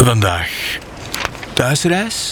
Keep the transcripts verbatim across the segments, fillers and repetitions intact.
Vandaag thuisreis.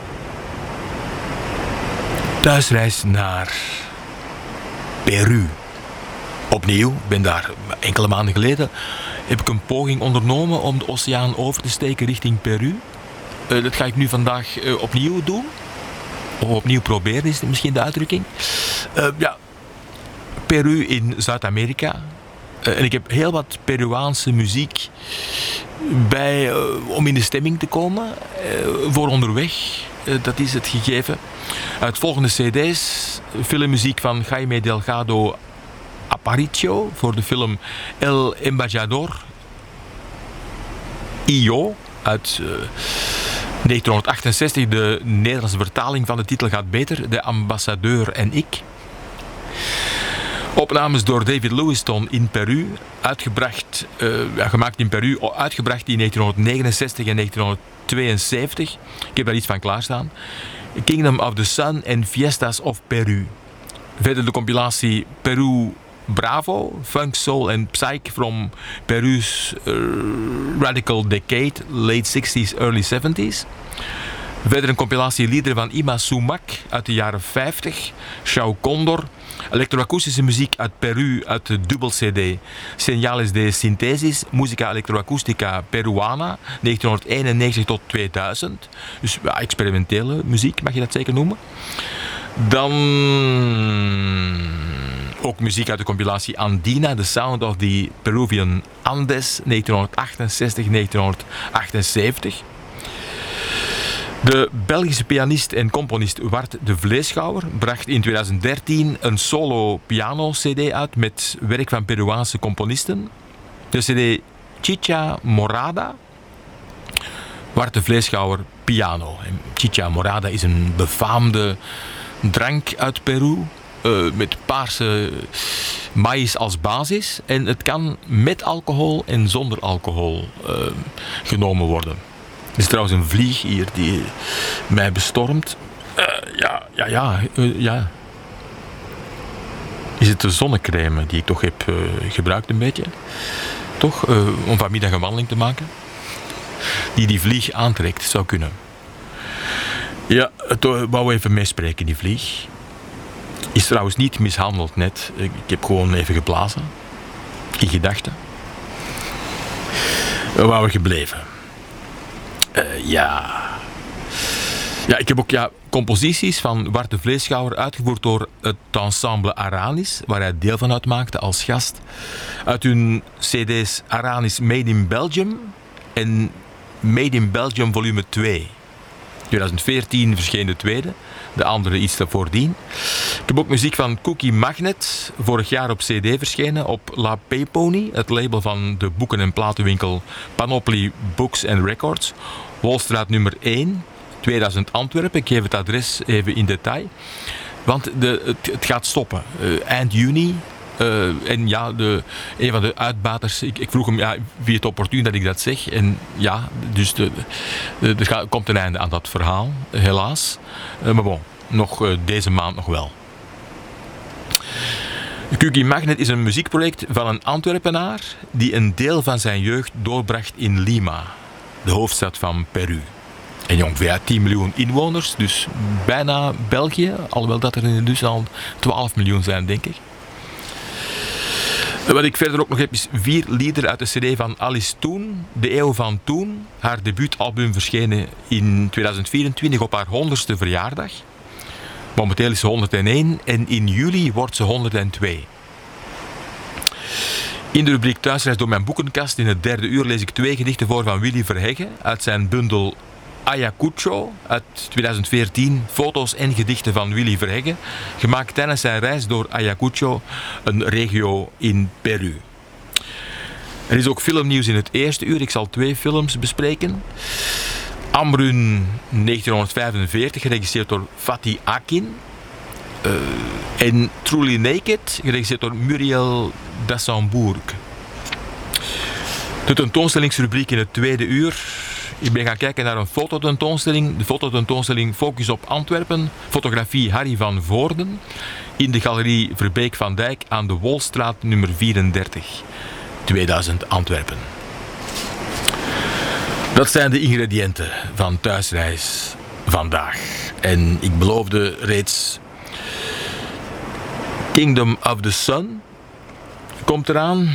Thuisreis naar Peru. Opnieuw, ik ben daar enkele maanden geleden, heb ik een poging ondernomen om de oceaan over te steken richting Peru. Uh, dat ga ik nu vandaag uh, opnieuw doen. Of opnieuw proberen is misschien de uitdrukking. Uh, ja, Peru in Zuid-Amerika. Uh, en ik heb heel wat Peruaanse muziek bij, uh, om in de stemming te komen. Uh, voor onderweg. Uh, dat is het gegeven. Uit volgende cd's. Filmmuziek van Jaime Delgado Aparicio voor de film El Embajador I O uit uh, negentien De Nederlandse vertaling van de titel gaat beter. De Ambassadeur en ik. Opnames door David Lewiston in Peru. Uitgebracht, uh, ja, gemaakt in Peru. Uitgebracht in negentien negenenzestig en negentien tweeënzeventig. Ik heb daar iets van klaarstaan. Kingdom of the Sun en Fiestas of Peru. Verder de compilatie Peru Bravo, Funk, Soul en Psych from Peru's uh, Radical Decade, late sixties, early seventies. Verder een compilatie liederen van Ima Sumac uit de jaren vijftig, Shao Condor, elektroakoestische muziek uit Peru uit de dubbel cd Señales de Synthesis, Musica Electroacustica Peruana, negentien eenennegentig tot tweeduizend. Dus ja, experimentele muziek, mag je dat zeker noemen. Dan ook muziek uit de compilatie Andina, The Sound of the Peruvian Andes, negentien achtenzestig tot negentien achtenzeventig. De Belgische pianist en componist Wart de Vleeschouwer bracht in twintig dertien een solo piano-cd uit met werk van Peruaanse componisten. De cd Chicha Morada. Wart de Vleeschouwer piano. En Chicha Morada is een befaamde drank uit Peru. Uh, met paarse maïs als basis. En het kan met alcohol en zonder alcohol uh, genomen worden. Er is trouwens een vlieg hier die mij bestormt. Uh, ja, ja, ja, uh, ja. Is het de zonnecrème die ik toch heb uh, gebruikt een beetje? Toch? Uh, om vanmiddag een wandeling te maken. Die die vlieg aantrekt, zou kunnen. Ja, het uh, wou even meespreken, die vlieg. Is trouwens niet mishandeld net. Ik heb gewoon even geblazen. In gedachten. Waar waren we gebleven? Uh, ja. Ja, ik heb ook ja, composities van Wart de Vleeschouwer uitgevoerd door het ensemble Aranis, waar hij deel van uitmaakte als gast. Uit hun cd's Aranis Made in Belgium en Made in Belgium volume twee. twintig veertien verscheen de tweede, de andere iets voordien. Ik heb ook muziek van Cookie Magnet, vorig jaar op cd verschenen op La Paypony, het label van de boeken- en platenwinkel Panoply Books and Records. Wolstraat nummer één, tweeduizend Antwerpen. Ik geef het adres even in detail. Want de, het, het gaat stoppen. Uh, eind juni. Uh, en ja, de, een van de uitbaters, ik, ik vroeg hem, ja, wie het opportun dat ik dat zeg. En ja, dus de, de, er gaat, komt een einde aan dat verhaal, helaas. Uh, maar bon, nog uh, deze maand nog wel. Cookie Magnet is een muziekproject van een Antwerpenaar die een deel van zijn jeugd doorbracht in Lima, de hoofdstad van Peru. En ongeveer tien miljoen inwoners, dus bijna België, alhoewel dat er in dus al twaalf miljoen zijn, denk ik. Wat ik verder ook nog heb is vier liederen uit de cd van Alice Toen, De Eeuw van Toen. Haar debuutalbum verschenen in twintig vierentwintig op haar honderdste verjaardag. Momenteel is ze honderdéén en in juli wordt ze honderdtwee. In de rubriek Thuisreis door mijn boekenkast in het derde uur lees ik twee gedichten voor van Willy Verhegge uit zijn bundel Ayacucho uit twintig veertien, foto's en gedichten van Willy Verhegge, gemaakt tijdens zijn reis door Ayacucho, een regio in Peru. Er is ook filmnieuws in het eerste uur, ik zal twee films bespreken. Amrun negentien vijfenveertig, geregisseerd door Fatih Akin. Uh, en Truly Naked, geregisseerd door Muriel Dassembourg. De tentoonstellingsrubriek in het tweede uur. Ik ben gaan kijken naar een fototentoonstelling. De fototentoonstelling Focus op Antwerpen. Fotografie Harry van Voorden. In de galerie Verbeek van Dijk aan de Wolstraat nummer vierendertig. tweeduizend Antwerpen. Dat zijn de ingrediënten van Thuisreis vandaag. En ik beloofde reeds Kingdom of the Sun komt eraan.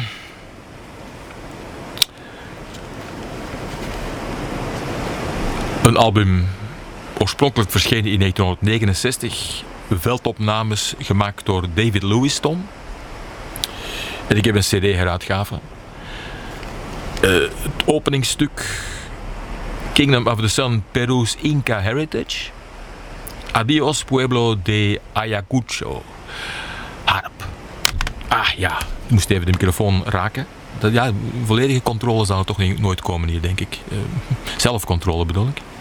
Een album oorspronkelijk verschenen in negentienhonderdnegenenzestig. Veldopnames gemaakt door David Lewiston. En ik heb een cd heruitgave. Uh, het openingsstuk Kingdom of the Sun, Peru's Inca Heritage. Adios Pueblo de Ayacucho. Harp. Ah ja, ik moest even de microfoon raken. Dat, ja, volledige controle zal er toch niet, nooit komen hier, denk ik. Uh, zelfcontrole bedoel ik.